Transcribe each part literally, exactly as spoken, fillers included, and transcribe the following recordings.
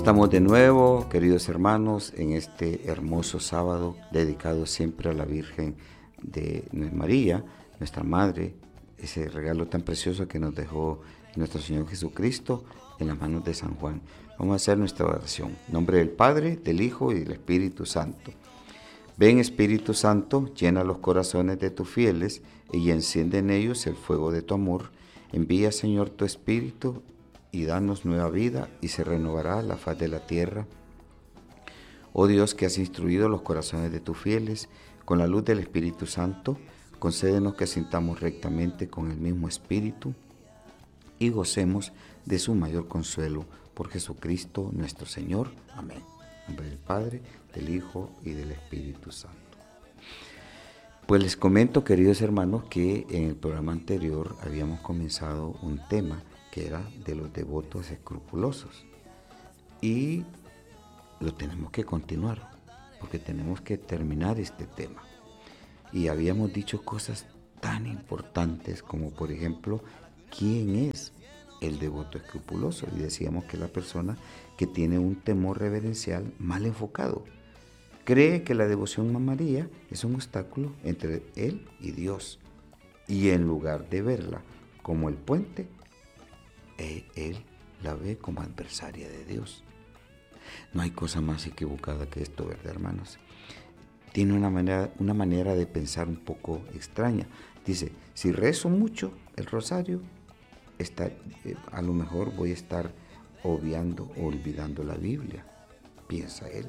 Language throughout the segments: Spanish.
Estamos de nuevo, queridos hermanos, en este hermoso sábado dedicado siempre a la Virgen de María, nuestra Madre, ese regalo tan precioso que nos dejó nuestro Señor Jesucristo en las manos de San Juan. Vamos a hacer nuestra oración. En nombre del Padre, del Hijo y del Espíritu Santo. Ven, Espíritu Santo, llena los corazones de tus fieles y enciende en ellos el fuego de tu amor. Envía, Señor, tu Espíritu y danos nueva vida, y se renovará la faz de la tierra. Oh Dios, que has instruido los corazones de tus fieles con la luz del Espíritu Santo, concédenos que sintamos rectamente con el mismo Espíritu y gocemos de su mayor consuelo. Por Jesucristo nuestro Señor. Amén. En nombre del Padre, del Hijo y del Espíritu Santo. Pues les comento, queridos hermanos, que en el programa anterior habíamos comenzado un tema que era de los devotos escrupulosos. Y lo tenemos que continuar, porque tenemos que terminar este tema. Y habíamos dicho cosas tan importantes como, por ejemplo, ¿quién es el devoto escrupuloso? Y decíamos que la persona que tiene un temor reverencial mal enfocado. Cree que la devoción a María es un obstáculo entre él y Dios. Y en lugar de verla como el puente, él la ve como adversaria de Dios. No hay cosa más equivocada que esto, ¿verdad, hermanos? Tiene una manera, una manera de pensar un poco extraña. Dice, si rezo mucho el rosario, está, eh, a lo mejor voy a estar obviando o olvidando la Biblia, piensa él.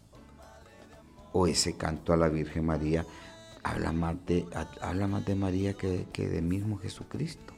O ese canto a la Virgen María habla más de, habla más de María que, que de mismo Jesucristo.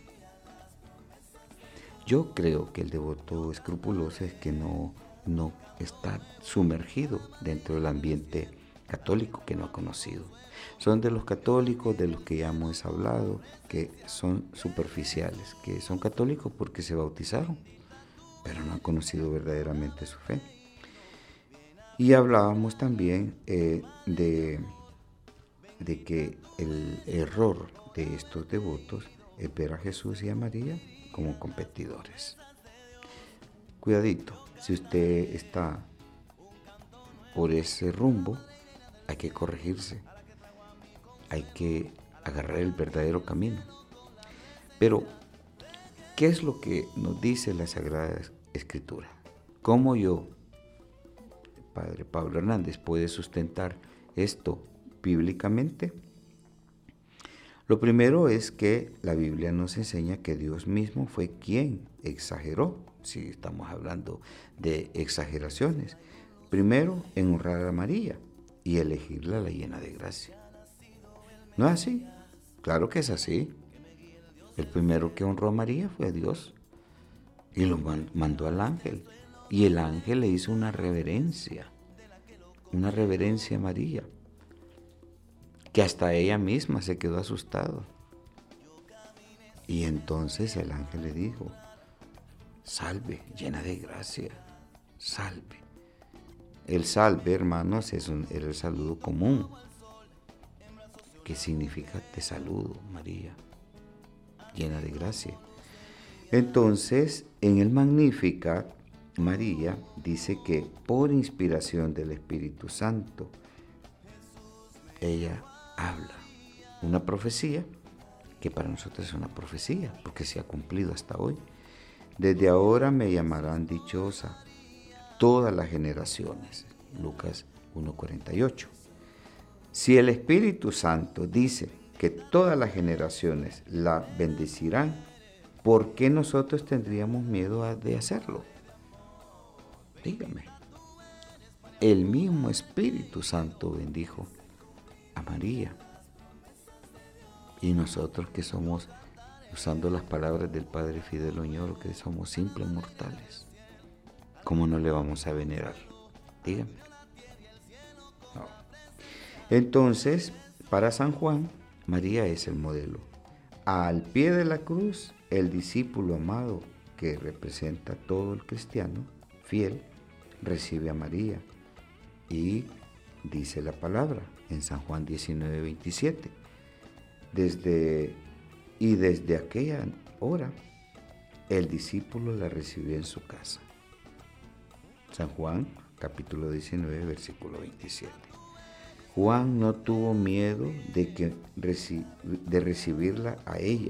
Yo creo que el devoto escrupuloso es que no, no está sumergido dentro del ambiente católico, que no ha conocido. Son de los católicos de los que ya hemos hablado, que son superficiales, que son católicos porque se bautizaron, pero no han conocido verdaderamente su fe. Y hablábamos también eh, de, de que el error de estos devotos es ver a Jesús y a María como competidores. Cuidadito, si usted está por ese rumbo, hay que corregirse, hay que agarrar el verdadero camino. Pero, ¿qué es lo que nos dice la Sagrada Escritura? ¿Cómo yo, Padre Pablo Hernández, puede sustentar esto bíblicamente? Lo primero es que la Biblia nos enseña que Dios mismo fue quien exageró, si estamos hablando de exageraciones. Primero, en honrar a María y elegirla la llena de gracia. ¿No es así? Claro que es así. El primero que honró a María fue a Dios y lo mandó al ángel. Y el ángel le hizo una reverencia, una reverencia a María, que hasta ella misma se quedó asustada. Y entonces el ángel le dijo, salve, llena de gracia, salve. El salve, hermanos, es un, era el saludo común, que significa te saludo, María, llena de gracia. Entonces, en el Magnificat, María dice que por inspiración del Espíritu Santo, ella habla una profecía que para nosotros es una profecía porque se ha cumplido hasta hoy. Desde ahora me llamarán dichosa todas las generaciones. Lucas uno cuarenta y ocho. Si el Espíritu Santo dice que todas las generaciones la bendecirán, ¿por qué nosotros tendríamos miedo de hacerlo? Dígame. El mismo Espíritu Santo bendijo a María. Y nosotros que somos, usando las palabras del Padre Fidel Oñoro, que somos simples mortales, ¿cómo no le vamos a venerar? Dígame. No. Entonces, para San Juan, María es el modelo. Al pie de la cruz, el discípulo amado que representa a todo el cristiano fiel, recibe a María. Y dice la palabra en San Juan diecinueve veintisiete. Desde, y desde aquella hora, el discípulo la recibió en su casa. San Juan, capítulo diecinueve, versículo veintisiete. Juan no tuvo miedo de, que, de recibirla a ella.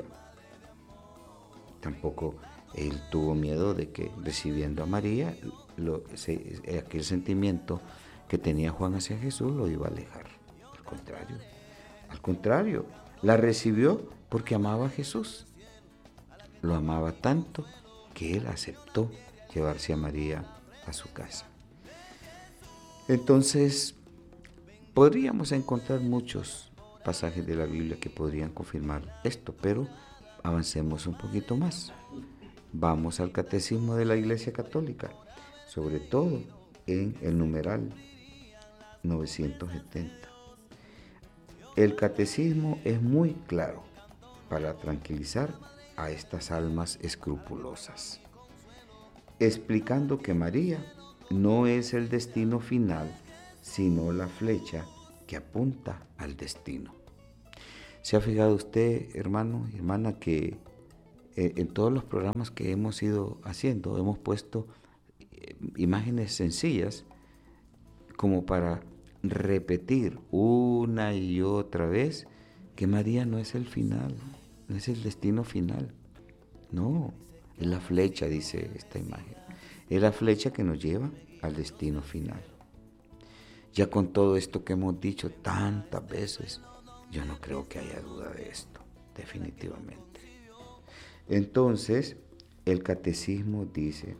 Tampoco él tuvo miedo de que recibiendo a María, lo, se, aquel sentimiento que tenía Juan hacia Jesús lo iba a alejar. Al contrario, al contrario, la recibió porque amaba a Jesús. Lo amaba tanto que él aceptó llevarse a María a su casa. Entonces, podríamos encontrar muchos pasajes de la Biblia que podrían confirmar esto, pero avancemos un poquito más. Vamos al Catecismo de la Iglesia Católica, sobre todo en el numeral novecientos setenta. El Catecismo es muy claro para tranquilizar a estas almas escrupulosas, explicando que María no es el destino final, sino la flecha que apunta al destino. ¿Se ha fijado usted, hermano y hermana, que eh, en todos los programas que hemos ido haciendo hemos puesto eh, imágenes sencillas como para repetir una y otra vez que María no es el final, no es el destino final? No, es la flecha, dice esta imagen. Es la flecha que nos lleva al destino final. Ya con todo esto que hemos dicho tantas veces, yo no creo que haya duda de esto, definitivamente. Entonces, el Catecismo dice,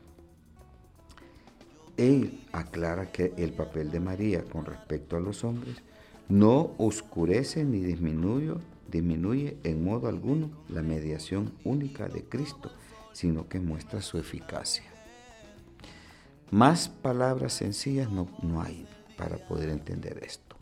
él aclara que el papel de María con respecto a los hombres no oscurece ni disminuye, disminuye en modo alguno la mediación única de Cristo, sino que muestra su eficacia. Más palabras sencillas no, no hay para poder entender esto.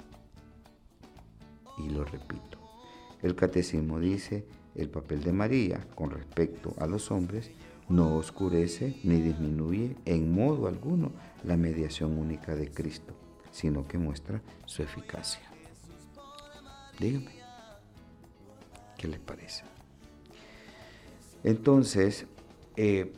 Y lo repito, el Catecismo dice, el papel de María con respecto a los hombres no oscurece ni disminuye en modo alguno la mediación única de Cristo, sino que muestra su eficacia. Dígame, ¿qué les parece? Entonces, eh,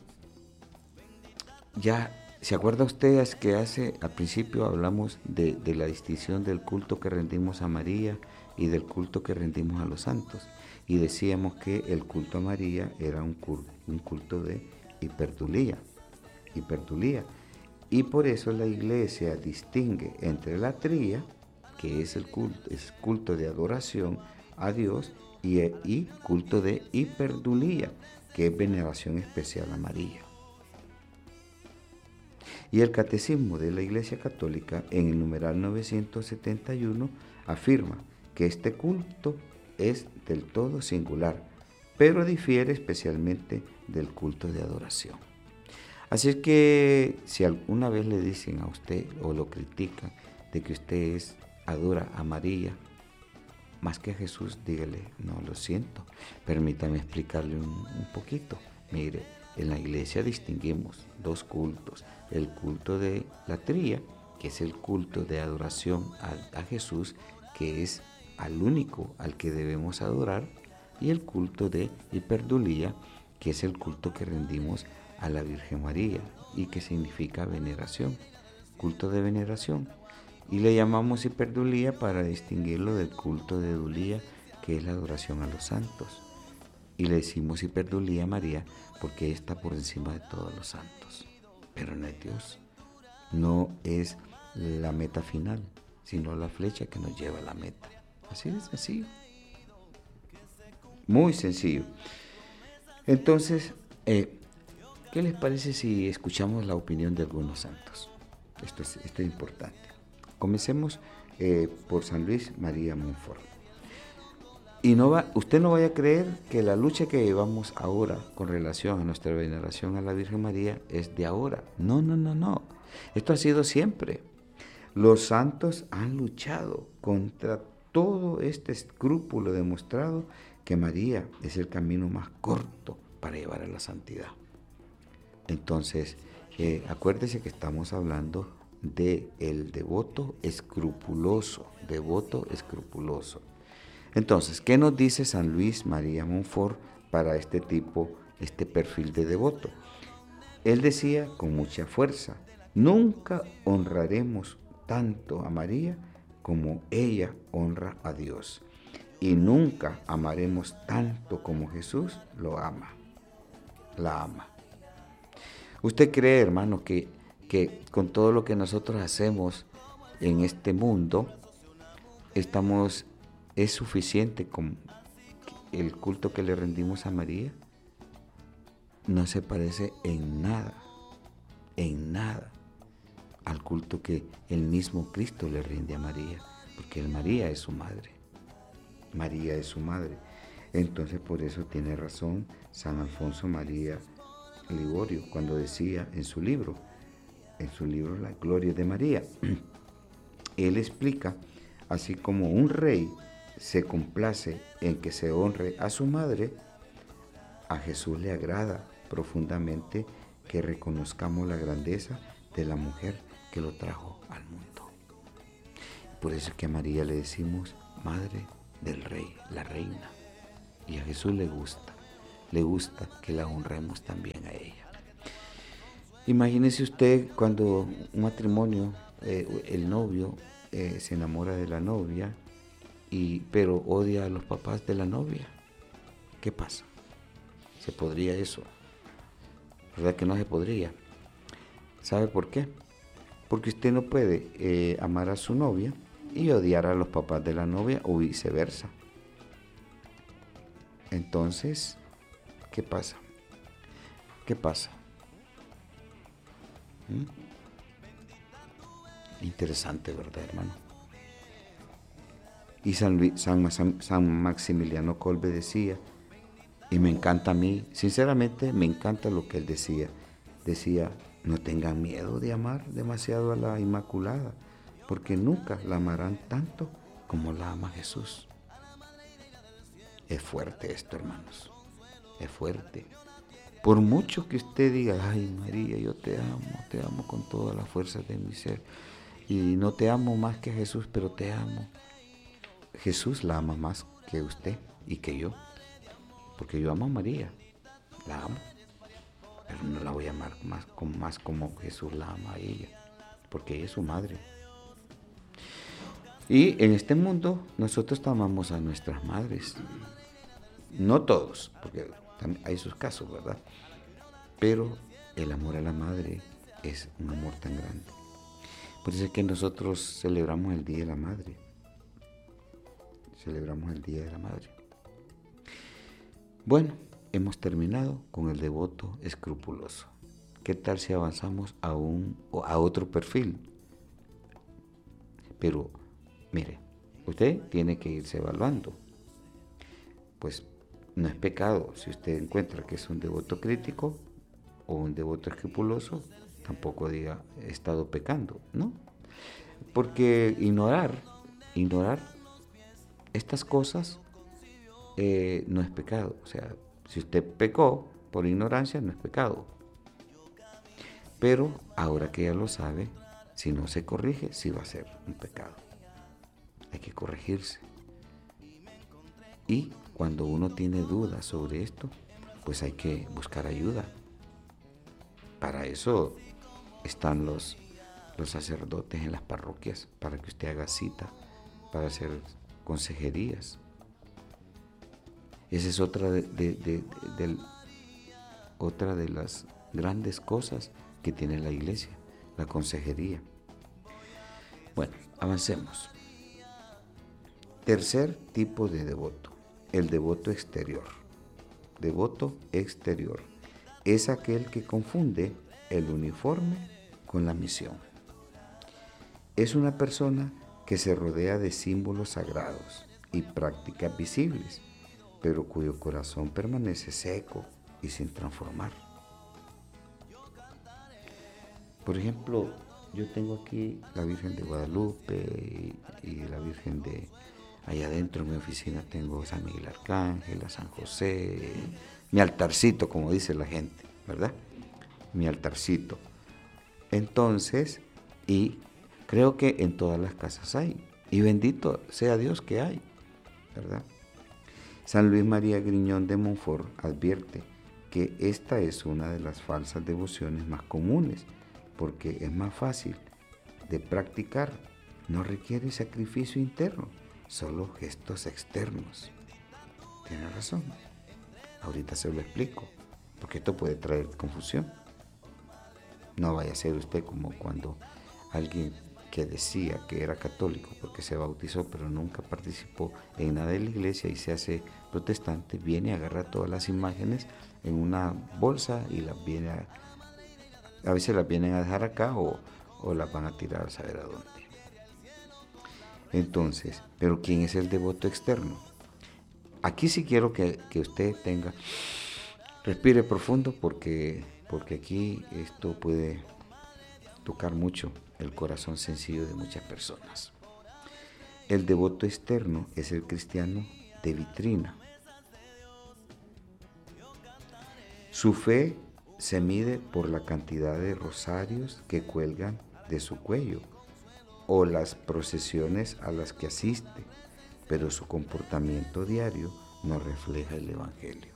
ya, ¿se acuerda usted que hace, al principio hablamos de, de la distinción del culto que rendimos a María y del culto que rendimos a los santos? Y decíamos que el culto a María era un culto, un culto de hiperdulía, hiperdulía. Y por eso la Iglesia distingue entre la tría, que es el culto, es culto de adoración a Dios, y, y culto de hiperdulía, que es veneración especial a María. Y el Catecismo de la Iglesia Católica, en el numeral novecientos setenta y uno, afirma que este culto es del todo singular, pero difiere especialmente del culto de adoración. Así es que si alguna vez le dicen a usted o lo critican de que usted es, adora a María más que a Jesús, dígale, no, lo siento, permítame explicarle un, un poquito. Mire, en la iglesia distinguimos dos cultos, el culto de la tría, que es el culto de adoración a, a Jesús, que es al único al que debemos adorar, y el culto de hiperdulía, que es el culto que rendimos a la Virgen María y que significa veneración, culto de veneración. Y le llamamos hiperdulía para distinguirlo del culto de dulía, que es la adoración a los santos. Y le decimos hiperdulía a María porque está por encima de todos los santos. Pero no es Dios, no es la meta final, sino la flecha que nos lleva a la meta. Así de sencillo. Muy sencillo. Entonces, eh, ¿qué les parece si escuchamos la opinión de algunos santos? Esto es, esto es importante. Comencemos eh, por San Luis María Montfort. Y no va, usted no vaya a creer que la lucha que llevamos ahora con relación a nuestra veneración a la Virgen María es de ahora. No, no, no, no. Esto ha sido siempre. Los santos han luchado contra todo este escrúpulo demostrado que María es el camino más corto para llevar a la santidad. Entonces, eh, acuérdese que estamos hablando de el devoto escrupuloso, devoto escrupuloso. Entonces, ¿qué nos dice San Luis María Montfort para este tipo, este perfil de devoto? Él decía con mucha fuerza, Nunca honraremos tanto a María como ella honra a Dios. Y nunca amaremos tanto como Jesús lo ama, la ama. ¿Usted cree, hermano, que, que con todo lo que nosotros hacemos en este mundo, estamos, es suficiente con el culto que le rendimos a María? No se parece en nada, en nada, al culto que el mismo Cristo le rinde a María, porque María es su madre. María es su madre. Entonces, por eso tiene razón San Alfonso María Ligorio cuando decía en su libro, en su libro La Gloria de María, él explica, así como un rey se complace en que se honre a su madre, a Jesús le agrada profundamente que reconozcamos la grandeza de la mujer que lo trajo al mundo. Por eso es que a María le decimos Madre del Rey, la Reina. Y a Jesús le gusta, le gusta que la honremos también a ella. Imagínese usted cuando un matrimonio, eh, el novio eh, se enamora de la novia, y, pero odia a los papás de la novia. ¿Qué pasa? ¿Se podría eso? ¿Verdad que no se podría? ¿Sabe por qué? Porque usted no puede eh, amar a su novia y odiar a los papás de la novia o viceversa. Entonces, ¿qué pasa? ¿Qué pasa? ¿Mm? Interesante, ¿verdad, hermano? Y San, San, San, San Maximiliano Kolbe decía, y me encanta a mí, sinceramente me encanta lo que él decía. Decía, no tengan miedo de amar demasiado a la Inmaculada, porque nunca la amarán tanto como la ama Jesús. Es fuerte esto, hermanos, es fuerte. Por mucho que usted diga, ay María, yo te amo, te amo con todas las fuerzas de mi ser, y no te amo más que a Jesús, pero te amo. Jesús la ama más que usted y que yo, porque yo amo a María, la amo, pero no la voy a amar más, más como Jesús la ama a ella, porque ella es su madre. Y en este mundo nosotros amamos a nuestras madres, no todos, porque hay sus casos, ¿verdad? Pero el amor a la madre es un amor tan grande. Por eso es que nosotros celebramos el Día de la Madre. Celebramos el Día de la Madre. Bueno, hemos terminado con el devoto escrupuloso. ¿Qué tal si avanzamos a, un, a otro perfil? Pero, mire, usted tiene que irse evaluando. Pues no es pecado si usted encuentra que es un devoto crítico o un devoto escrupuloso, tampoco diga he estado pecando, ¿no? Porque ignorar, ignorar estas cosas eh, no es pecado. O sea, si usted pecó por ignorancia, no es pecado. Pero ahora que ya lo sabe, si no se corrige, sí va a ser un pecado. Hay que corregirse. Y cuando uno tiene dudas sobre esto, pues hay que buscar ayuda. Para eso están los, los sacerdotes en las parroquias, para que usted haga cita, para hacer consejerías. Esa es otra de, de, de, de, de, otra de las grandes cosas que tiene la iglesia, la consejería. Bueno, avancemos. Tercer tipo de devoto, el devoto exterior. Devoto exterior es aquel que confunde el uniforme con la misión. Es una persona que se rodea de símbolos sagrados y prácticas visibles, pero cuyo corazón permanece seco y sin transformar. Por ejemplo, yo tengo aquí la Virgen de Guadalupe y, y la Virgen de... Allá adentro en mi oficina tengo San Miguel Arcángel, a San José, mi altarcito, como dice la gente, ¿verdad? Mi altarcito. Entonces, y creo que en todas las casas hay, y bendito sea Dios que hay, ¿verdad? San Luis María Griñón de Montfort advierte que esta es una de las falsas devociones más comunes, porque es más fácil de practicar, no requiere sacrificio interno, solo gestos externos. Tiene razón. Ahorita se lo explico, porque esto puede traer confusión. No vaya a ser usted como cuando alguien que decía que era católico porque se bautizó pero nunca participó en nada de la iglesia y se hace protestante, viene a agarrar todas las imágenes en una bolsa y las viene a, a veces las vienen a dejar acá o, o las van a tirar a saber a dónde. Entonces, ¿pero quién es el devoto externo? Aquí sí quiero que, que usted tenga, respire profundo porque, porque aquí esto puede tocar mucho el corazón sencillo de muchas personas. El devoto externo es el cristiano de vitrina. Su fe se mide por la cantidad de rosarios que cuelgan de su cuello o las procesiones a las que asiste, pero su comportamiento diario no refleja el Evangelio.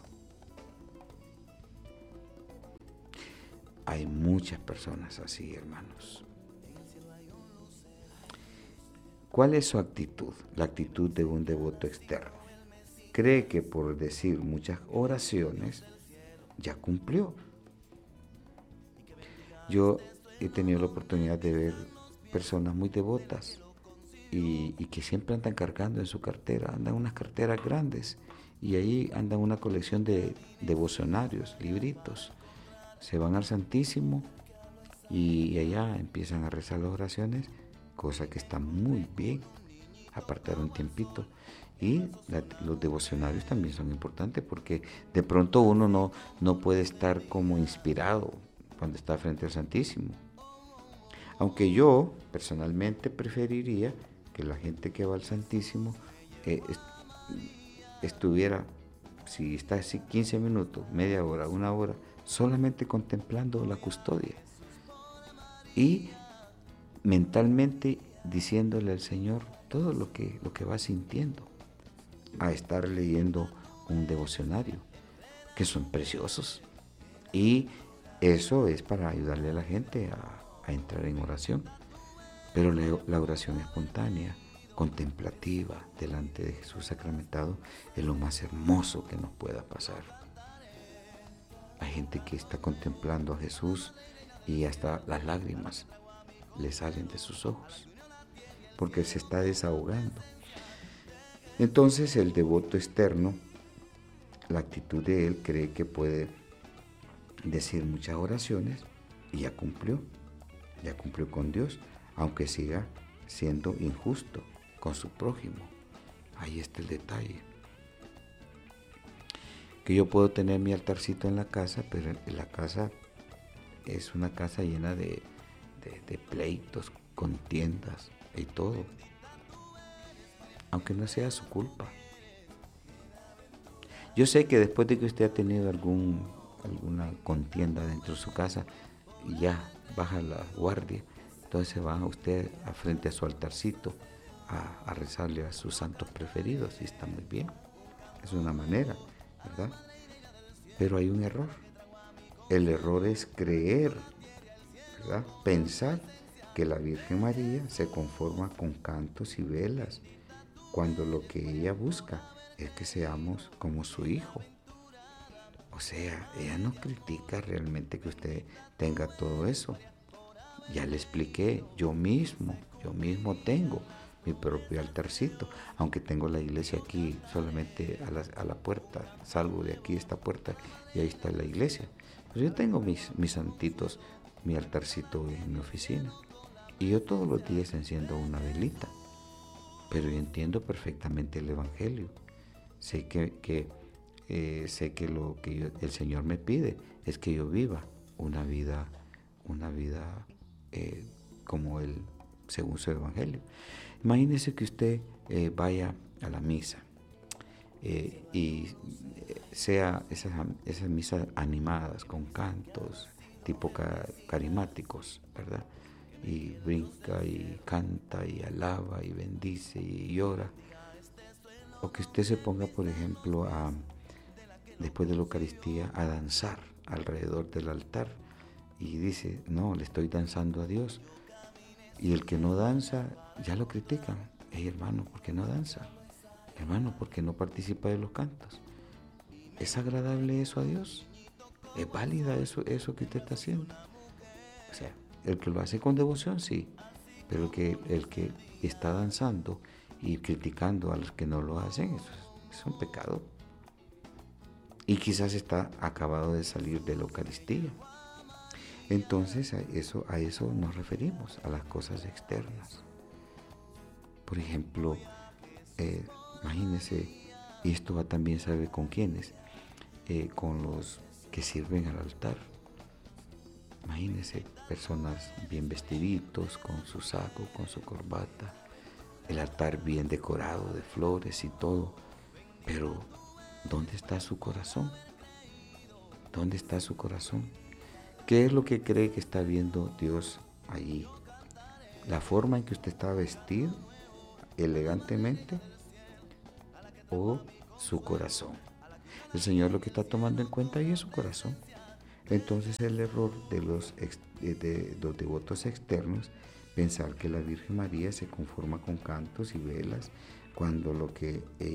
Hay muchas personas así, hermanos. ¿Cuál es su actitud? La actitud de un devoto externo. Cree que por decir muchas oraciones ya cumplió. Yo he tenido la oportunidad de ver personas muy devotas y, y que siempre andan cargando en su cartera, andan unas carteras grandes y ahí andan una colección de devocionarios, libritos. Se van al Santísimo y allá empiezan a rezar las oraciones, cosa que está muy bien, apartar un tiempito. Y la, los devocionarios también son importantes porque de pronto uno no, no puede estar como inspirado cuando está frente al Santísimo. Aunque yo personalmente preferiría que la gente que va al Santísimo eh, est estuviera, si está así quince minutos, media hora, una hora, solamente contemplando la custodia y mentalmente diciéndole al Señor todo lo que, lo que va sintiendo, a estar leyendo un devocionario, que son preciosos. Y eso es para ayudarle a la gente a, a entrar en oración. Pero la, la oración espontánea, contemplativa, delante de Jesús sacramentado, es lo más hermoso que nos pueda pasar. Hay gente que está contemplando a Jesús y hasta las lágrimas le salen de sus ojos, porque se está desahogando. Entonces el devoto externo, la actitud de él, cree que puede decir muchas oraciones y ya cumplió, ya cumplió con Dios, aunque siga siendo injusto con su prójimo. Ahí está el detalle. Que yo puedo tener mi altarcito en la casa, pero la casa es una casa llena de, de, de pleitos, contiendas y todo. Aunque no sea su culpa. Yo sé que después de que usted ha tenido algún, alguna contienda dentro de su casa, ya baja la guardia, entonces va usted a frente a su altarcito a, a rezarle a sus santos preferidos y está muy bien. Es una manera, ¿verdad? Pero hay un error. El error es creer, ¿verdad? Pensar que la Virgen María se conforma con cantos y velas, cuando lo que ella busca es que seamos como su hijo. O sea, ella no critica realmente que usted tenga todo eso. Ya le expliqué, yo mismo, yo mismo tengo mi propio altarcito, aunque tengo la iglesia aquí solamente a la, a la puerta, salgo de aquí esta puerta y ahí está la iglesia. Pero yo tengo mis, mis santitos, mi altarcito en mi oficina y yo todos los días enciendo una velita. Pero yo entiendo perfectamente el Evangelio. Sé que, que, eh, sé que lo que yo, el Señor me pide es que yo viva una vida, una vida eh, como Él, según su Evangelio. Imagínese que usted eh, vaya a la misa eh, y sea esas, esas misas animadas con cantos tipo carismáticos, ¿verdad? Y brinca y canta y alaba y bendice y llora. O que usted se ponga, por ejemplo, a, después de la Eucaristía, a danzar alrededor del altar y dice, no, le estoy danzando a Dios. Y el que no danza, ya lo critican. Hey, hermano, ¿por qué no danza? Hermano, ¿por qué no participa de los cantos? ¿Es agradable eso a Dios? ¿Es válida eso, eso que usted está haciendo? O sea, el que lo hace con devoción, sí, pero el que, el que está danzando y criticando a los que no lo hacen, eso es, es un pecado. Y quizás está acabado de salir de la Eucaristía. Entonces a eso, a eso nos referimos, a las cosas externas. Por ejemplo, eh, imagínense, y esto va también, ¿sabe con quiénes? Eh, con los que sirven al altar. Imagínense, personas bien vestiditos, con su saco, con su corbata, el altar bien decorado de flores y todo, pero ¿dónde está su corazón? ¿Dónde está su corazón? ¿Qué es lo que cree que está viendo Dios allí? ¿La forma en que usted está vestido elegantemente o su corazón? El Señor lo que está tomando en cuenta ahí es su corazón. Entonces el error de los, ex, de los devotos externos, pensar que la Virgen María se conforma con cantos y velas, cuando lo que